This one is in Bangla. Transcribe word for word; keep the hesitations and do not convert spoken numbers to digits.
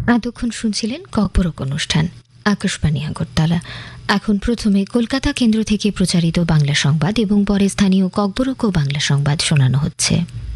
এতক্ষণ শুনছিলেন ককবরক অনুষ্ঠান, আকাশবাণী আগরতলা। এখন প্রথমে কলকাতা কেন্দ্র থেকে প্রচারিত বাংলা সংবাদ এবং পরে স্থানীয় ককবরক ও বাংলা সংবাদ শোনানো হচ্ছে।